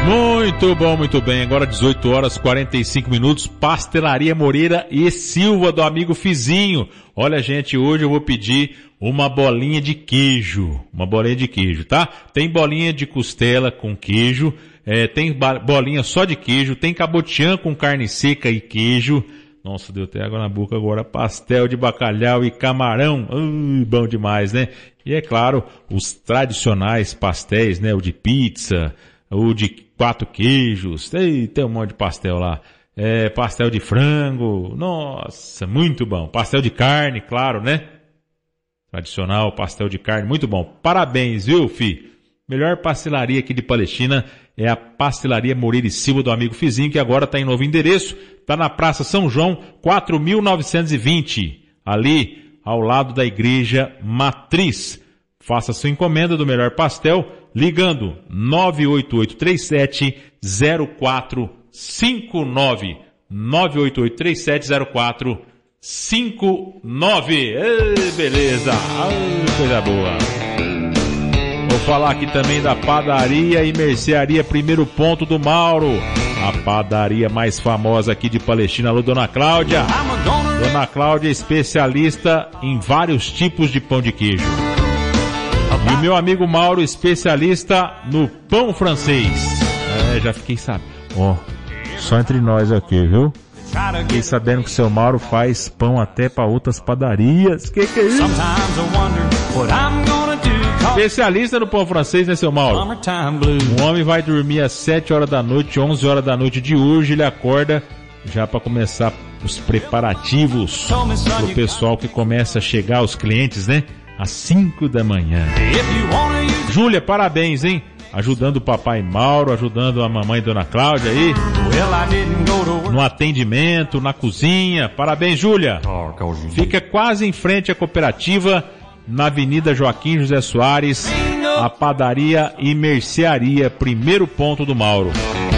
Muito bom, muito bem. Agora 18 horas 45 minutos. Pastelaria Moreira e Silva, do amigo Fizinho. Olha, gente, hoje eu vou pedir uma bolinha de queijo. Uma bolinha de queijo, tá? Tem bolinha de costela com queijo. Tem bolinha só de queijo. Tem cabotiã com carne seca e queijo. Nossa, deu até água na boca agora. Pastel de bacalhau e camarão. Bom demais, né? E é claro, os tradicionais pastéis, né? O de pizza, o de 4 queijos. Tem um monte de pastel lá. Pastel de frango. Nossa, muito bom. Pastel de carne, claro, né? Tradicional, pastel de carne, muito bom. Parabéns, viu, fi? Melhor pastelaria aqui de Palestina é a Pastelaria Moreira e Silva, do amigo Fizinho, que agora está em novo endereço. Está na Praça São João, 4.920, ali ao lado da Igreja Matriz. Faça sua encomenda do melhor pastel ligando 988370459. 988370459. Beleza, coisa boa. Vou falar aqui também da Padaria e Mercearia Primeiro Ponto do Mauro. A padaria mais famosa aqui de Palestina. Alô, Dona Cláudia. Dona Cláudia é especialista em vários tipos de pão de queijo. E o meu amigo Mauro, especialista no pão francês. Já fiquei sabendo. Só entre nós aqui, viu? Fiquei sabendo que o seu Mauro faz pão até para outras padarias. Que é isso? Especialista no pão francês, né, seu Mauro? Um homem vai dormir às 7 horas da noite, 11 horas da noite de hoje, ele acorda já para começar os preparativos pro pessoal que começa a chegar, os clientes, né? Às 5 da manhã. Júlia, parabéns, hein? Ajudando o papai Mauro, ajudando a mamãe Dona Cláudia aí. No atendimento, na cozinha. Parabéns, Júlia. Fica quase em frente à cooperativa, na Avenida Joaquim José Soares, a Padaria e Mercearia Primeiro Ponto do Mauro.